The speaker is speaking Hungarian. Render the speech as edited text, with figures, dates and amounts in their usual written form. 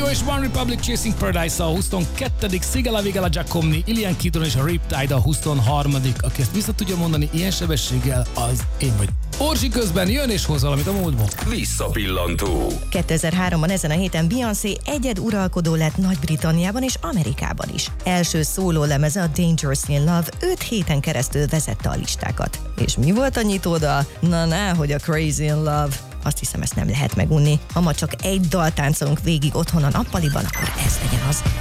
Neo és One Republic Chasing Paradise a 22. Sigala Vigala Giacomni, Ilian Kidron és a Riptide a 23. Aki ezt vissza tudja mondani ilyen sebességgel, az én vagy. Orsi közben jön és hoz valamit a múltból. Visszapillantó. 2003-ban ezen a héten Beyoncé egyed uralkodó lett Nagy-Britanniában és Amerikában is. Első szólólemeze, a Dangerously in Love 5 héten keresztül vezette a listákat. És mi volt a nyitódal? Na, hogy a Crazy in Love. Azt hiszem, ezt nem lehet megunni. Ha ma csak egy dal táncolunk végig otthon a nappaliban, akkor ez legyen az.